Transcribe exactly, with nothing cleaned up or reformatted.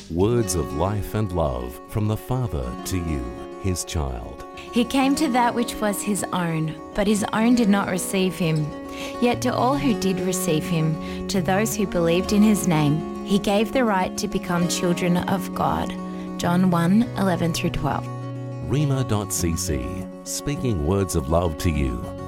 Words of life and love from the Father to you, his child. He came to that which was his own, but his own did not receive him. Yet to all who did receive him, to those who believed in his name, he gave the right to become children of God. John one, eleven through twelve. Rhema dot c c, speaking words of love to you.